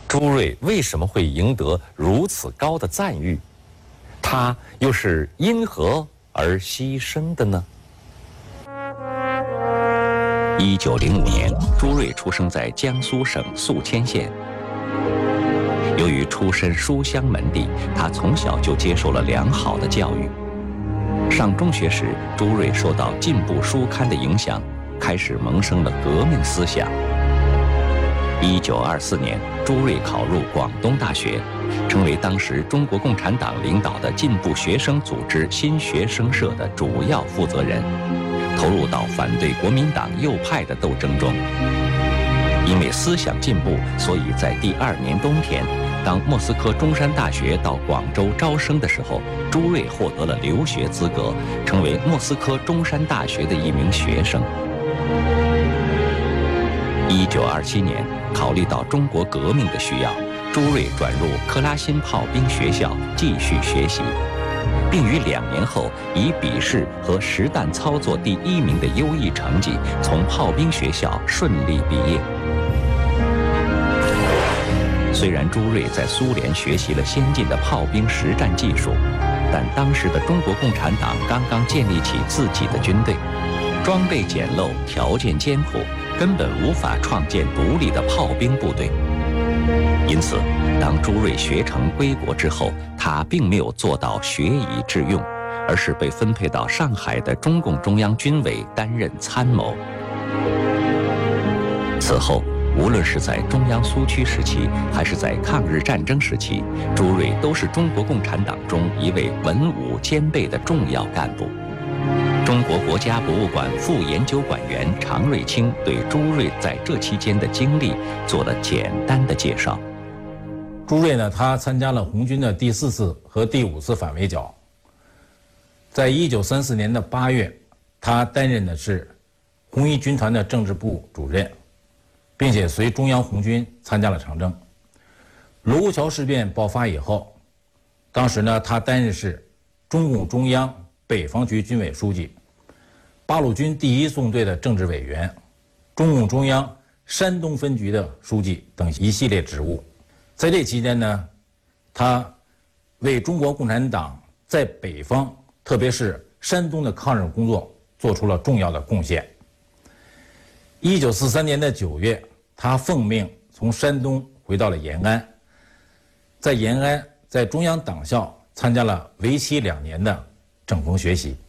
朱瑞为什么会赢得如此高的赞誉？他又是因何而牺牲的呢 ？1905年，朱瑞出生在江苏省宿迁县。由于出身书香门第，他从小就接受了良好的教育。上中学时，朱瑞受到进步书刊的影响，开始萌生了革命思想。1924年，朱瑞考入广东大学，成为当时中国共产党领导的进步学生组织新学生社的主要负责人，投入到反对国民党右派的斗争中。因为思想进步，所以在第2年冬天，当莫斯科中山大学到广州招生的时候，朱瑞获得了留学资格，成为莫斯科中山大学的一名学生。1927年，考虑到中国革命的需要，朱瑞转入克拉辛炮兵学校继续学习，并于2年后以笔试和实弹操作第1名的优异成绩，从炮兵学校顺利毕业。虽然朱瑞在苏联学习了先进的炮兵实战技术，但当时的中国共产党刚刚建立起自己的军队，装备简陋，条件艰苦，根本无法创建独立的炮兵部队。因此，当朱瑞学成归国之后，他并没有做到学以致用，而是被分配到上海的中共中央军委担任参谋。此后，无论是在中央苏区时期，还是在抗日战争时期，朱瑞都是中国共产党中一位文武兼备的重要干部。中国国家博物馆副研究馆员常瑞清对朱瑞在这期间的经历做了简单的介绍。 朱瑞呢，他参加了红军的第4次和第5次反围剿。在1934年的8月，他担任的是红一军团的政治部主任，并且随中央红军参加了长征。卢沟桥事变爆发以后，当时呢，他担任是中共中央北方局军委书记、八路军第1纵队的政治委员、中共中央山东分局的书记等一系列职务。在这期间呢，他为中国共产党在北方，特别是山东的抗日工作做出了重要的贡献。1943年的9月，他奉命从山东回到了延安，在延安在中央党校参加了为期2年的整风学习。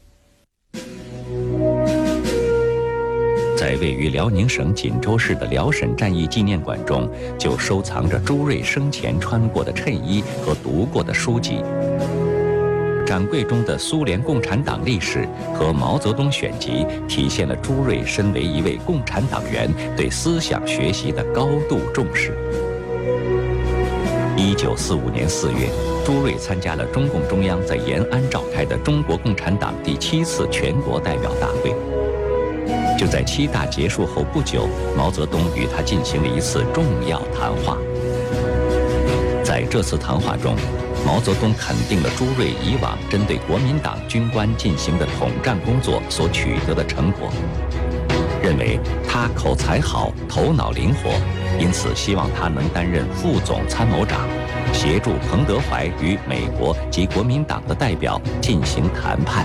在位于辽宁省锦州市的辽沈战役纪念馆中，就收藏着朱瑞生前穿过的衬衣和读过的书籍。展柜中的苏联共产党历史和毛泽东选集，体现了朱瑞身为一位共产党员对思想学习的高度重视。1945年4月，朱瑞参加了中共中央在延安召开的中国共产党第7次全国代表大会。就在7大结束后不久，毛泽东与他进行了一次重要谈话。在这次谈话中，毛泽东肯定了朱瑞以往针对国民党军官进行的统战工作所取得的成果，认为他口才好，头脑灵活，因此希望他能担任副总参谋长，协助彭德怀与美国及国民党的代表进行谈判。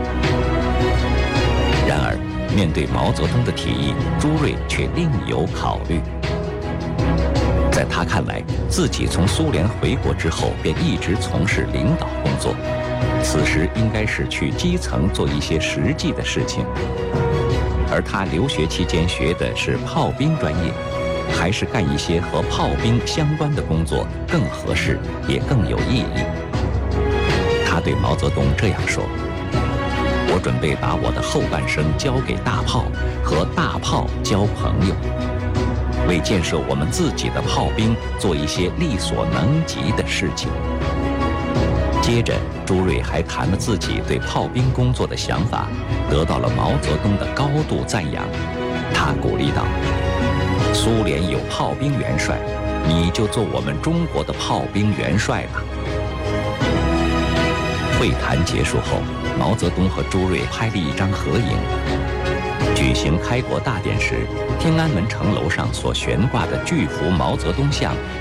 然而，面对毛泽东的提议，朱瑞却另有考虑。在他看来，自己从苏联回国之后便一直从事领导工作，此时应该是去基层做一些实际的事情。而他留学期间学的是炮兵专业，还是干一些和炮兵相关的工作更合适，也更有意义。他对毛泽东这样说：“我准备把我的后半生交给大炮，和大炮交朋友，为建设我们自己的炮兵做一些力所能及的事情。”接着，朱瑞还谈了自己对炮兵工作的想法，得到了毛泽东的高度赞扬。他鼓励道：“苏联有炮兵元帅，你就做我们中国的炮兵元帅吧。”会谈结束后，毛泽东和朱瑞拍了一张合影。举行开国大典时，天安门城楼上所悬挂的巨幅毛泽东像